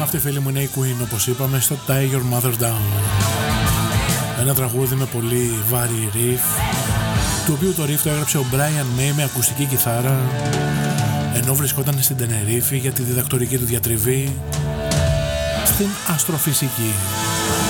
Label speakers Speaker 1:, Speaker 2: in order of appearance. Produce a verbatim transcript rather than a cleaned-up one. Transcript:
Speaker 1: αυτή, φίλοι μου, είναι η Queen, όπως είπαμε, στο Tie Your Mother Down. Ένα τραγούδι με πολύ βάρη riff, του οποίου το riff το έγραψε ο Brian May με ακουστική κιθάρα, ενώ βρισκόταν στην Τενερίφη για τη διδακτορική του διατριβή στην αστροφυσική.